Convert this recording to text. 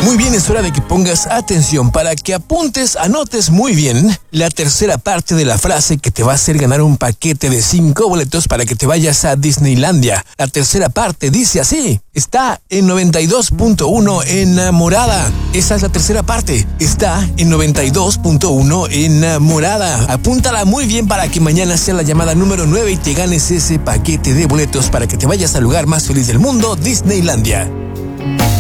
Muy bien, es hora de que pongas atención para que apuntes, anotes muy bien la tercera parte de la frase que te va a hacer ganar un paquete de 5 boletos para que te vayas a Disneylandia. La tercera parte dice así: está en 92.1 enamorada. Esa es la tercera parte. Está en 92.1 enamorada. Apúntala muy bien para que mañana sea la llamada número 9 y te ganes ese paquete de boletos para que te vayas al lugar más feliz del mundo, Disneylandia.